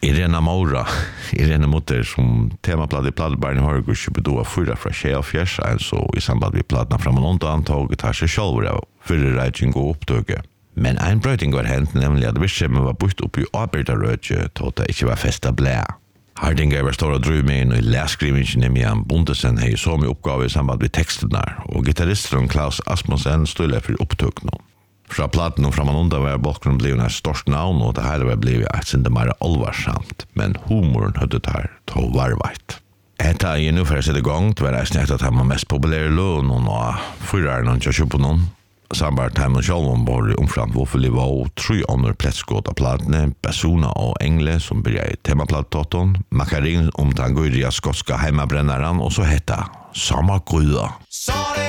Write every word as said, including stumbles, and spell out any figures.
Irena Maura, Irene Mutter, som temaplatt i plattbarn i Hörgårds bedoa fyra fra tjej og fjers, altså i samband med plattna fram og antaget tar seg selv av fyrre reitjeng og opptøke. Men en brøyting var hent, nemlig at virksomheten var bort opp i arbeiderrøtje, til at det ikke var festa blæ. Hardinger var stor og drømmen, og læskrivingen Mian Bondesen hei så mye oppgave i samband med tekstene, og gitarristeren Klaus Asmussen stod for opptøkene. Fra platen og framan undan var bakgrunnen blevet en størst navn, og det her var blevet et sinde mer alvarsamt, men humoren høyde der til varveit. Etter jeg nå for å sette i gang, det var jeg snett at han var mest populære løn, og nå fyrer han ikke kjøpe noen. Sambart hem og sjálvum bor i omfram Woffeli var tre andre pletsgåta platene, Persona og Engle som blir i temaplattåten, Makarin om tangoiria skotska heimabrennaren, og så hetta Samma Gryda.